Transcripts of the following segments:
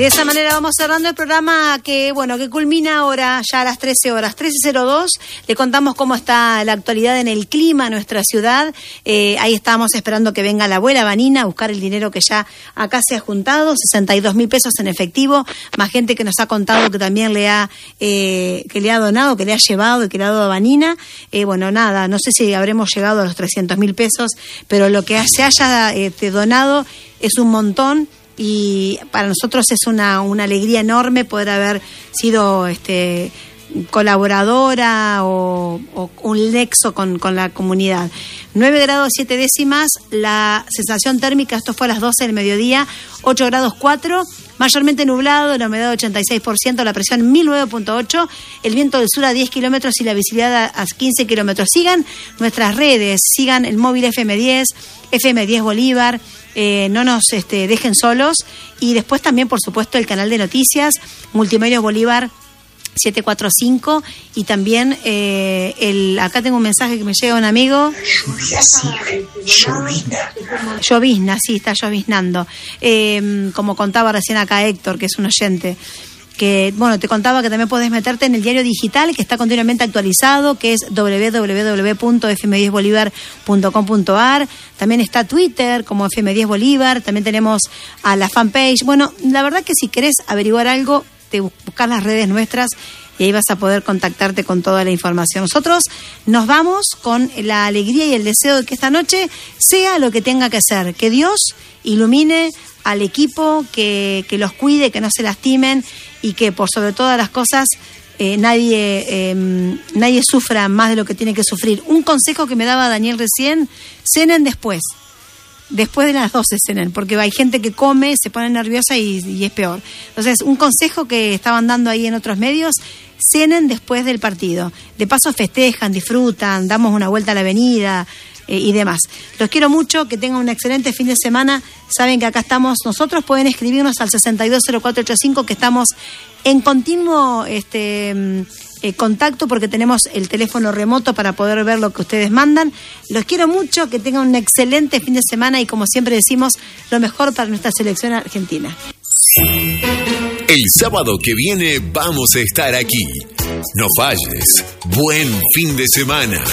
De esa manera vamos cerrando el programa que culmina ahora ya a las 13 horas, 13:02. Le contamos cómo está la actualidad en el clima en nuestra ciudad. Ahí estábamos esperando que venga la abuela Vanina a buscar el dinero que ya acá se ha juntado, 62.000 pesos en efectivo, más gente que nos ha contado que también que le ha donado, que le ha llevado y que le ha dado a Vanina. No sé si habremos llegado a los 300.000 pesos, pero lo que se haya donado es un montón. Y para nosotros es una alegría enorme poder haber sido colaboradora o un nexo con la comunidad. 9 grados 7 décimas, la sensación térmica, esto fue a las 12 del mediodía, 8 grados 4, mayormente nublado, la humedad 86%, la presión 1009.8, el viento del sur a 10 kilómetros y la visibilidad a 15 kilómetros. Sigan nuestras redes, sigan el móvil FM10, FM10 Bolívar, no nos dejen solos, y después también, por supuesto, el canal de noticias, Multimedios Bolívar 745, y también acá tengo un mensaje que me llega un amigo. Llovizna, sí, está lloviznando. Como contaba recién acá Héctor, que es un oyente. Que, te contaba que también podés meterte en el diario digital, que está continuamente actualizado, que es www.fm10bolivar.com.ar. También está Twitter como FM10 Bolívar. También tenemos a la fanpage. La verdad que si querés averiguar algo, te buscás las redes nuestras y ahí vas a poder contactarte con toda la información. Nosotros nos vamos con la alegría y el deseo de que esta noche sea lo que tenga que ser. Que Dios ilumine al equipo, que los cuide, que no se lastimen, y que por sobre todas las cosas nadie sufra más de lo que tiene que sufrir. Un consejo que me daba Daniel recién: cenen después de las 12 cenen, porque hay gente que come, se pone nerviosa y es peor. Entonces, un consejo que estaban dando ahí en otros medios: cenen después del partido. De paso festejan, disfrutan, damos una vuelta a la avenida y demás. Los quiero mucho, que tengan un excelente fin de semana. Saben que acá estamos nosotros, pueden escribirnos al 620485, que estamos en continuo contacto, porque tenemos el teléfono remoto para poder ver lo que ustedes mandan. Los quiero mucho, que tengan un excelente fin de semana y, como siempre decimos, lo mejor para nuestra selección argentina. El sábado que viene vamos a estar aquí. No falles. Buen fin de semana.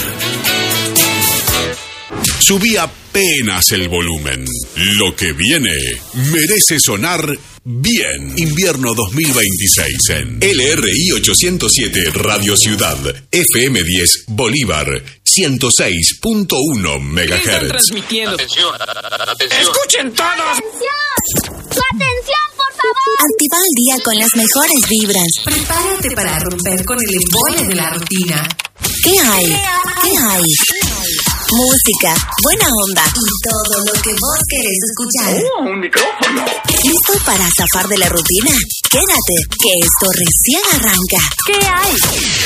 Subí apenas el volumen. Lo que viene merece sonar bien. Invierno 2026 en LRI 807 Radio Ciudad, FM10 Bolívar, 106.1 MHz. Están transmitiendo. Atención. ¡Escuchen todos! ¡Atención! ¡Su atención, por favor! Activa el día con las mejores vibras. Prepárate para romper con el embole de la rutina. ¿Qué hay? Música, buena onda y todo lo que vos querés escuchar. ¡Un micrófono! ¿Listo para zafar de la rutina? Quédate, que esto recién arranca. ¿Qué hay?